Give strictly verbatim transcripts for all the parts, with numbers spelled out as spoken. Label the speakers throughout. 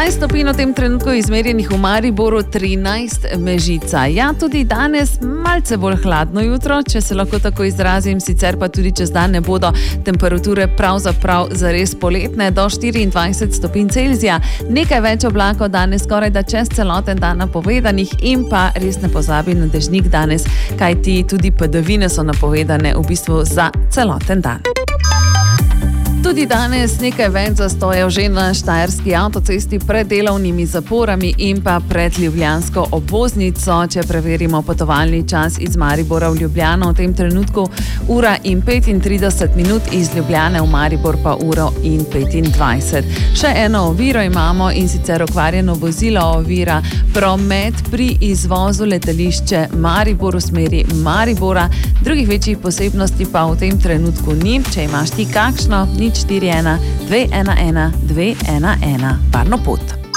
Speaker 1: dvanajst stopinj v tem trenutku izmerjenih v Mariboru, trinajst Mežica. Ja, tudi danes malce bolj hladno jutro, če se lahko tako izrazim, sicer pa tudi čez dan ne bodo temperature pravzaprav zares poletne, do štiriindvajset stopinj Celzija. Nekaj več oblakov danes skoraj da čez celoten dan napovedanih in pa res ne pozabi na dežnik danes, kajti tudi padavine so napovedane v bistvu za celoten dan. Tudi danes nekaj več zastojev že na štajerski avtocesti pred delovnimi zaporami in pa pred ljubljansko obvoznico. Če preverimo potovalni čas iz Maribora v Ljubljano, v tem trenutku ura in petintrideset minut, iz Ljubljane v Maribor pa uro in petindvajset. Še eno oviro imamo, in sicer okvarjeno vozilo ovira promet pri izvozu letališče Maribor v smeri Maribora. Drugih večjih posebnosti pa v tem trenutku ni. Če imaš ti kakšno, nič štiri ena dve ena ena dve ena ena. Varno pot.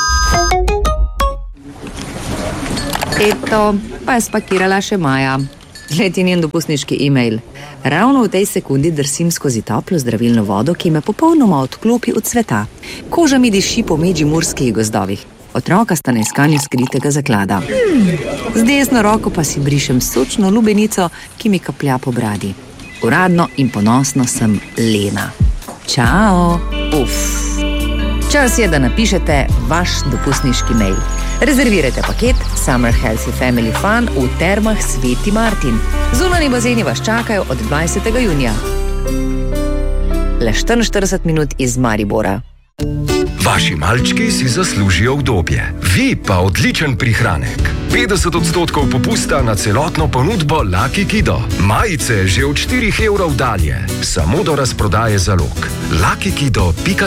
Speaker 2: Eto, pa je spakirala še Maja. Gled je njen dopustniški e-mail. Ravno v tej sekundi drsim skozi toplo zdravilno vodo, ki me popolnoma odklopi od sveta. Koža mi diši po medžimurskih gozdovih. Otroka sta na iskanju skritega zaklada. Z desno roko pa si brišem sočno lubenico, ki mi kaplja po bradi. Uradno in ponosno sem Lena. Čao! Uf! Čas je, da napišete vaš dopustniški mail. Rezervirajte paket Summer Healthy Family Fun v Termah Sveti Martin. Zunanji bazeni vas čakajo od dvajsetega junija. Le štiriinštirideset minut iz Maribora.
Speaker 3: Vaši malčki si zaslužijo udobje, vi pa odličen prihranek. petdeset odstotkov popusta na celotno ponudbo Lucky Kido. Majice že od štirih evrov dalje, samo do razprodaje zalog. lucky kido pika